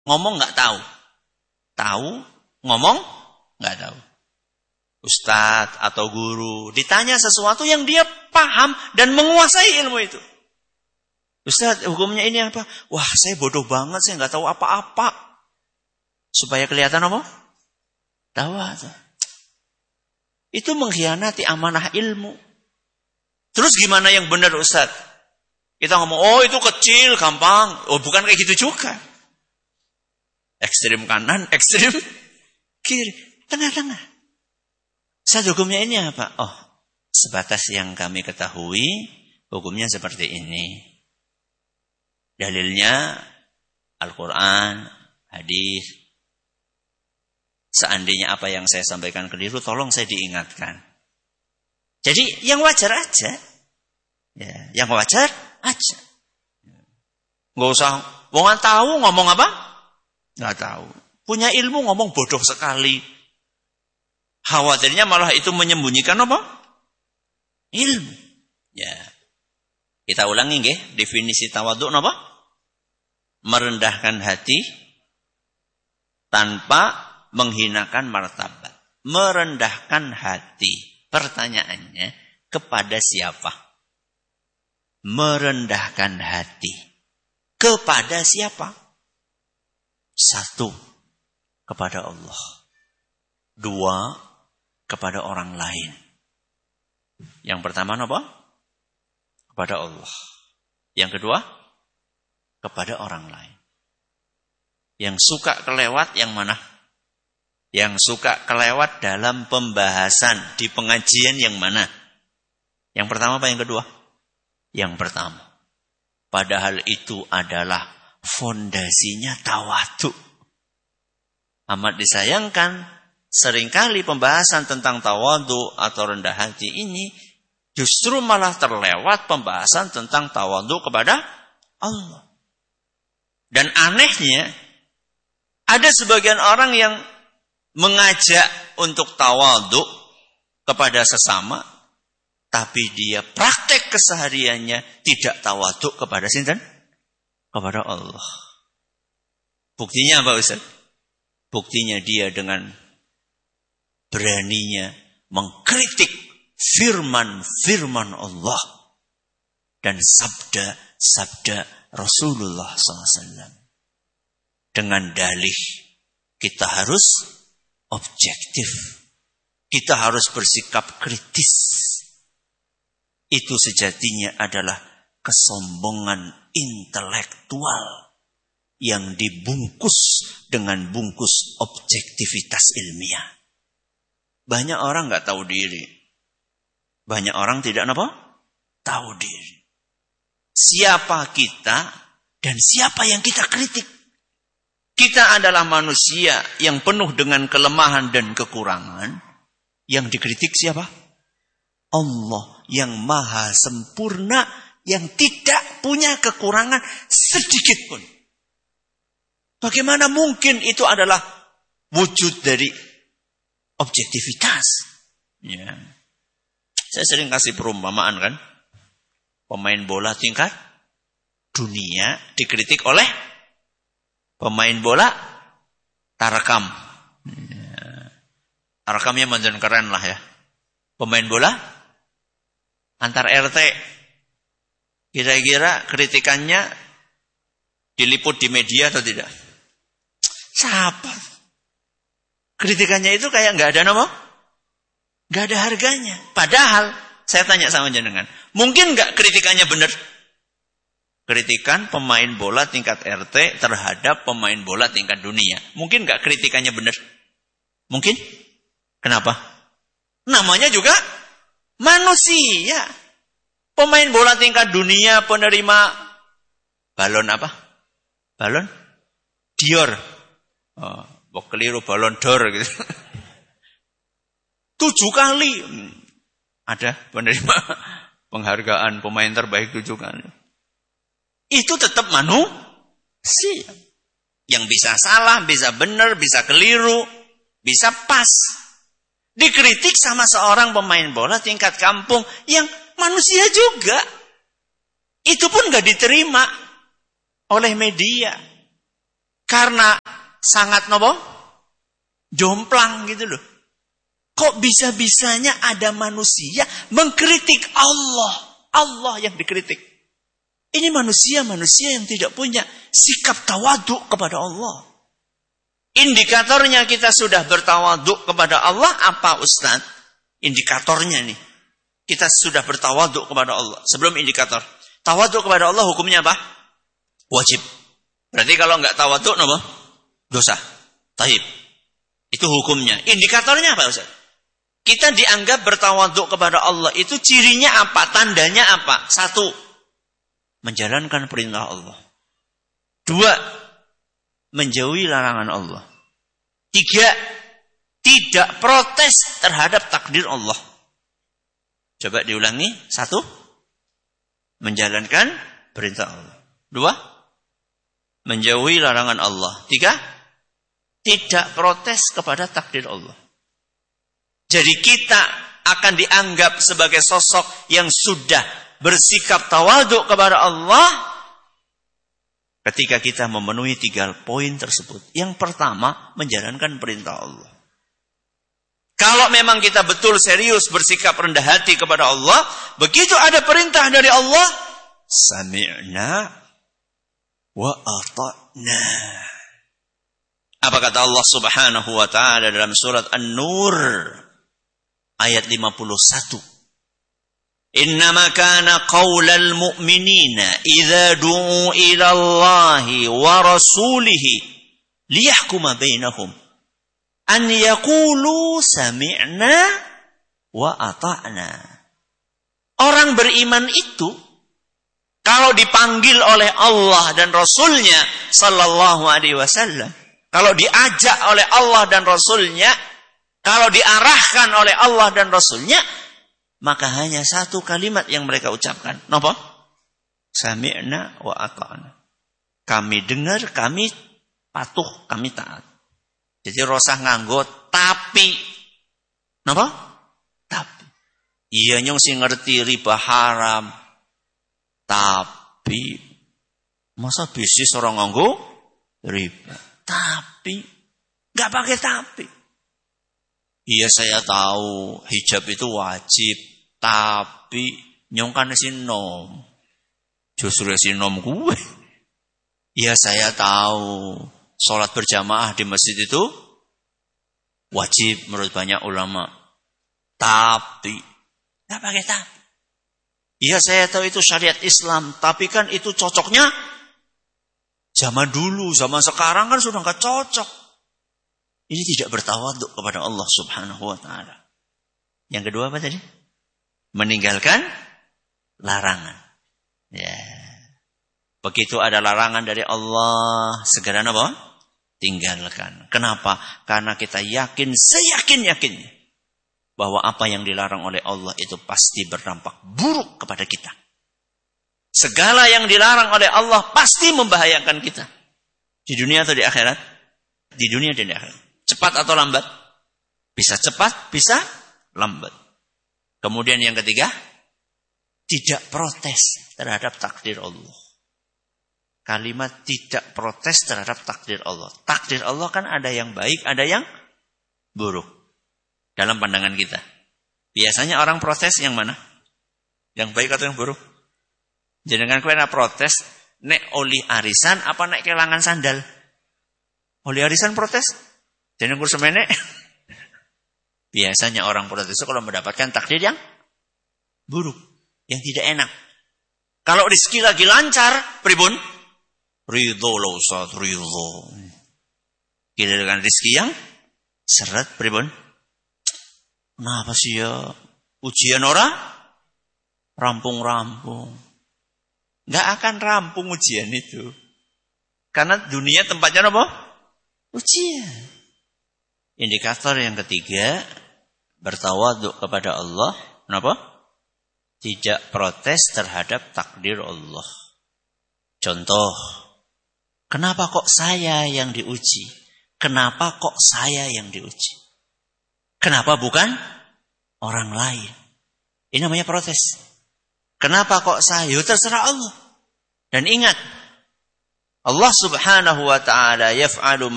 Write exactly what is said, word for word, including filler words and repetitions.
ngomong nggak tahu. Tahu, ngomong nggak tahu. Ustadz atau guru ditanya sesuatu yang dia paham dan menguasai ilmu itu. Ustadz, hukumnya ini apa? Wah, saya bodoh banget, saya nggak tahu apa-apa. Supaya kelihatan apa? Tawadhu. Itu mengkhianati amanah ilmu. Terus gimana yang benar, Ustadz? Kita ngomong, oh itu kecil, gampang. Oh, bukan kayak gitu juga. Ekstrim kanan, ekstrim kiri. Tengah-tengah. Ustadz, hukumnya ini apa? Oh, sebatas yang kami ketahui, hukumnya seperti ini. Dalilnya Al-Quran, hadis. Seandainya apa yang saya sampaikan keliru, tolong saya diingatkan. Jadi yang wajar aja. Ya, yang wajar aja. Nggak usah, wong tahu ngomong apa? Nggak tahu. Punya ilmu ngomong bodoh sekali. Khawatirnya malah itu menyembunyikan apa? Ilmu. Ya. Kita ulangi nggih, definisi tawadhu napa? Merendahkan hati tanpa menghinakan martabat. Merendahkan hati. Pertanyaannya, kepada siapa? Merendahkan hati. Kepada siapa? Satu, kepada Allah. Dua, kepada orang lain. Yang pertama apa? Kepada Allah. Yang kedua, kepada orang lain. Yang suka kelewat yang mana? Yang suka kelewat dalam pembahasan di pengajian yang mana? Yang pertama apa yang kedua? Yang pertama. Padahal itu adalah fondasinya tawadhu. Amat disayangkan, seringkali pembahasan tentang tawadhu atau rendah hati ini justru malah terlewat pembahasan tentang tawadhu kepada Allah. Dan anehnya, ada sebagian orang yang mengajak untuk tawadhu kepada sesama, tapi dia praktek kesehariannya tidak tawadhu kepada sinten? Kepada Allah. Buktinya apa, Ustaz? Buktinya dia dengan beraninya mengkritik firman-firman Allah dan sabda-sabda Rasulullah shallallahu alaihi wasallam. Dengan dalih kita harus objektif. Kita harus bersikap kritis. Itu sejatinya adalah kesombongan intelektual yang dibungkus dengan bungkus objektivitas ilmiah. Banyak orang nggak tahu diri. Banyak orang tidak apa? Tahu diri. Siapa kita dan siapa yang kita kritik? Kita adalah manusia yang penuh dengan kelemahan dan kekurangan. Yang dikritik siapa? Allah yang maha sempurna, yang tidak punya kekurangan sedikit pun. Bagaimana mungkin itu adalah wujud dari objektivitas? Ya. Saya sering kasih perumpamaan kan. Pemain bola tingkat dunia dikritik oleh pemain bola Tarekam. Ya. Tarekamnya manjan keren lah ya. Pemain bola antar R T. Kira-kira kritikannya diliput di media atau tidak? Siapa? Kritikannya itu kayak nggak ada nama, nggak ada harganya. Padahal saya tanya sama jenengan, mungkin nggak kritikannya benar? Kritikan pemain bola tingkat R T terhadap pemain bola tingkat dunia, mungkin nggak kritikannya benar? Mungkin? Kenapa? Namanya juga manusia. Pemain bola tingkat dunia penerima balon apa? Balon Dior. Oh, bok keliru balon d'Or gitu. Tujuh kali ada penerima penghargaan pemain terbaik tujuh kali. Itu tetap manusia. Yang bisa salah, bisa benar, bisa keliru, bisa pas. Dikritik sama seorang pemain bola tingkat kampung yang manusia juga. Itu pun gak diterima oleh media. Karena sangat nopo? Jomplang gitu loh. Kok bisa-bisanya ada manusia mengkritik Allah? Allah yang dikritik. Ini manusia-manusia yang tidak punya sikap tawaduk kepada Allah. Indikatornya kita sudah bertawaduk kepada Allah apa Ustaz? Indikatornya nih. Kita sudah bertawaduk kepada Allah. Sebelum indikator. Tawaduk kepada Allah hukumnya apa? Wajib. Berarti kalau enggak tawaduk apa? Dosa. Taib. Itu hukumnya. Indikatornya apa Ustaz? Kita dianggap bertawaduk kepada Allah. Itu cirinya apa? Tandanya apa? Satu. Menjalankan perintah Allah. Dua. Menjauhi larangan Allah. Tiga. Tidak protes terhadap takdir Allah. Coba diulangi. Satu. Menjalankan perintah Allah. Dua. Menjauhi larangan Allah. Tiga. Tidak protes kepada takdir Allah. Jadi kita akan dianggap sebagai sosok yang sudah bersikap tawaduk kepada Allah ketika kita memenuhi tiga poin tersebut. Yang pertama, menjalankan perintah Allah. Kalau memang kita betul serius bersikap rendah hati kepada Allah, begitu ada perintah dari Allah, sami'na wa ata'na. Apa kata Allah Subhanahu wa taala dalam surat An-Nur ayat lima puluh satu? Innama kana qaulal mu'minina idza du'u ila Allahi wa rasulihi liyahkuma bainahum an yaqulu sami'na wa ata'na. Orang beriman itu kalau dipanggil oleh Allah dan Rasulnya sallallahu alaihi wasallam, kalau diajak oleh Allah dan Rasulnya, kalau diarahkan oleh Allah dan Rasulnya, maka hanya satu kalimat yang mereka ucapkan. Napa? Sami'na wa ata'na. Kami dengar, kami patuh, kami taat. Jadi rosah nganggo tapi. Napa? Tapi. Iya nyong sing ngerti riba haram. Tapi. Masa bisnis orang nganggo riba? Tapi. Gak pakai tapi. Iya saya tahu hijab itu wajib. Tapi nyong kan sinom. Justru sinom gue. Iya saya tahu sholat berjamaah di masjid itu wajib menurut banyak ulama. Tapi gak pakai tapi. Iya saya tahu itu syariat Islam. Tapi kan itu cocoknya zaman dulu. Zaman sekarang kan sudah gak cocok. Ini tidak bertawaduk kepada Allah Subhanahu wa ta'ala. Yang kedua apa tadi? Meninggalkan larangan. Ya. Begitu ada larangan dari Allah, segera apa? Tinggalkan. Kenapa? Karena kita yakin, seyakin-yakinnya bahwa apa yang dilarang oleh Allah itu pasti berdampak buruk kepada kita. Segala yang dilarang oleh Allah pasti membahayakan kita. Di dunia atau di akhirat? Di dunia dan di akhirat. Cepat atau lambat? Bisa cepat, bisa lambat. Kemudian yang ketiga, tidak protes terhadap takdir Allah. Kalimat tidak protes terhadap takdir Allah. Takdir Allah kan ada yang baik, ada yang buruk. Dalam pandangan kita. Biasanya orang protes yang mana? Yang baik atau yang buruk? Jangan kena protes, nek oli arisan apa nek kelangan sandal? Oli arisan protes? Jangan kursus menek. Biasanya orang protes itu kalau mendapatkan takdir yang buruk, yang tidak enak. Kalau rezeki lagi lancar, pribun? Ridho lah Ustaz, ridho. Kita dengan rezeki yang seret, pribun? Kenapa sih ya? Ujian orang? Rampung-rampung. Nggak akan rampung ujian itu. Karena dunia tempatnya apa? Ujian. Indikator yang ketiga, bertawaduk kepada Allah. Kenapa? Tidak protes terhadap takdir Allah. Contoh, kenapa kok saya yang diuji? Kenapa kok saya yang diuji? Kenapa bukan orang lain? Ini namanya protes. Kenapa kok saya? Ya terserah Allah. Dan ingat, Allah Subhanahu wa taala yaf'alu